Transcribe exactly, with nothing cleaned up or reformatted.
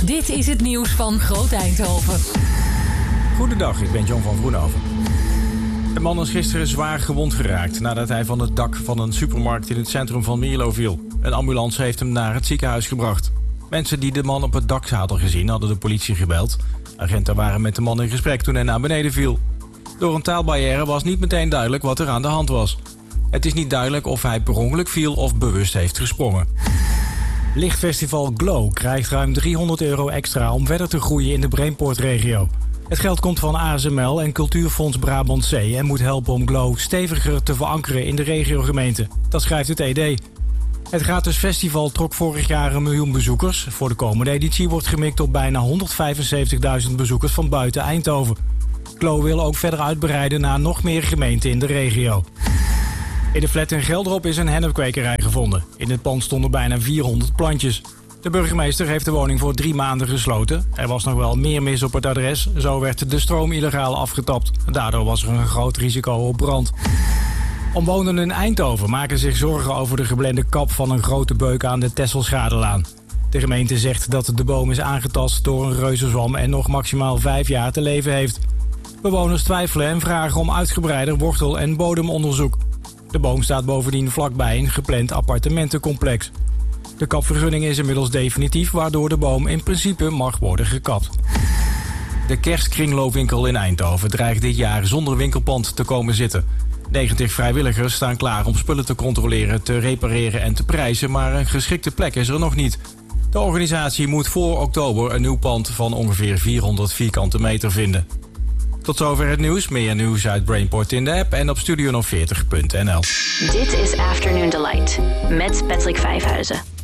Dit is het nieuws van Groot Eindhoven. Goedendag, ik ben John van Vroenhoven. Een man is gisteren zwaar gewond geraakt nadat hij van het dak van een supermarkt in het centrum van Mierlo viel. Een ambulance heeft hem naar het ziekenhuis gebracht. Mensen die de man op het dak hadden gezien hadden de politie gebeld. Agenten waren met de man in gesprek toen hij naar beneden viel. Door een taalbarrière was niet meteen duidelijk wat er aan de hand was. Het is niet duidelijk of hij per ongeluk viel of bewust heeft gesprongen. Lichtfestival Glow krijgt ruim driehonderd euro extra om verder te groeien in de Brainport-regio. Het geld komt van A S M L en Cultuurfonds Brabant C en moet helpen om Glow steviger te verankeren in de regiogemeente. Dat schrijft het E D. Het gratis festival trok vorig jaar een miljoen bezoekers. Voor de komende editie wordt gemikt op bijna honderdvijfenzeventigduizend bezoekers van buiten Eindhoven. Glow wil ook verder uitbreiden naar nog meer gemeenten in de regio. In de flat in Gelderop is een hennepkwekerij gevonden. In het pand stonden bijna vierhonderd plantjes. De burgemeester heeft de woning voor drie maanden gesloten. Er was nog wel meer mis op het adres. Zo werd de stroom illegaal afgetapt. Daardoor was er een groot risico op brand. Omwonenden in Eindhoven maken zich zorgen over de geblende kap van een grote beuk aan de Tesselschadelaan. De gemeente zegt dat de boom is aangetast door een reuzenzwam en nog maximaal vijf jaar te leven heeft. Bewoners twijfelen en vragen om uitgebreider wortel- en bodemonderzoek. De boom staat bovendien vlakbij een gepland appartementencomplex. De kapvergunning is inmiddels definitief, waardoor de boom in principe mag worden gekapt. De kerstkringloopwinkel in Eindhoven dreigt dit jaar zonder winkelpand te komen zitten. negentig vrijwilligers staan klaar om spullen te controleren, te repareren en te prijzen, maar een geschikte plek is er nog niet. De organisatie moet voor oktober een nieuw pand van ongeveer vierhonderd vierkante meter vinden. Tot zover het nieuws. Meer nieuws uit Brainport in de app en op studio veertig punt n l. Dit is Afternoon Delight met Patrick Vijfhuizen.